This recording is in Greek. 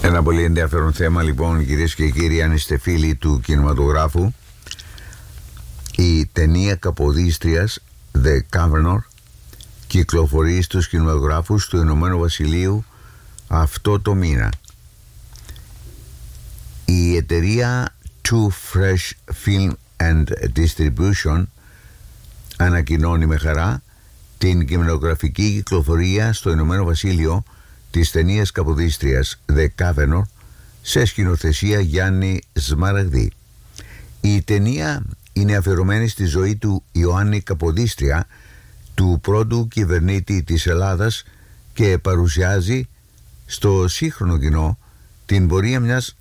Ένα πολύ ενδιαφέρον θέμα, λοιπόν, κυρίες και κύριοι, αν είστε φίλοι του κινηματογράφου. Η ταινία Καποδίστριας The Governor κυκλοφορεί στους κινηματογράφους του Ηνωμένου Βασιλείου αυτό το μήνα. Η εταιρεία Too Fresh Film and Distribution ανακοινώνει με χαρά την κινηματογραφική κυκλοφορία στο Ηνωμένο Βασίλειο της ταινίας Καποδίστριας The Governor σε σκηνοθεσία Γιάννη Σμαραγδί. Η ταινία είναι αφιερωμένη στη ζωή του Ιωάννη Καποδίστρια, του πρώτου κυβερνήτη της Ελλάδας, και παρουσιάζει στο σύγχρονο κοινό την πορεία μιας